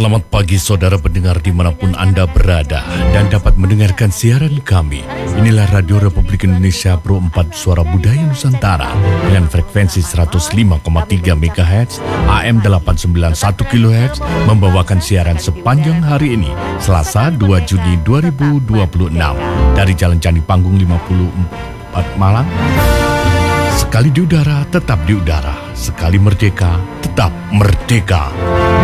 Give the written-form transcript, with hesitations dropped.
Selamat pagi saudara pendengar dimanapun Anda berada dan dapat mendengarkan siaran kami. Inilah Radio Republik Indonesia Pro 4 Suara Budaya Nusantara dengan frekuensi 105,3 MHz, AM 891 kHz membawakan siaran sepanjang hari ini, Selasa 2 Juni 2026 dari Jalan Candi Panggung 54 Malang. Sekali di udara, tetap di udara. Sekali merdeka, tetap merdeka.